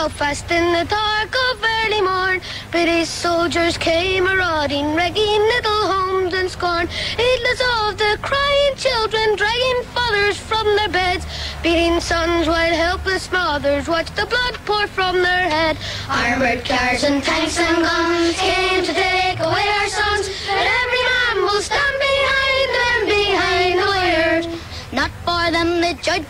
Belfast in the dark of early morn. British soldiers came marauding, wrecking little homes in scorn. Heedless of the crying children, dragging fathers from their beds, beating sons while helpless mothers watched the blood pour from their head. Armored cars and tanks and guns came to take away our sons, but every man will stand behind them, behind the wires. Not for them the judge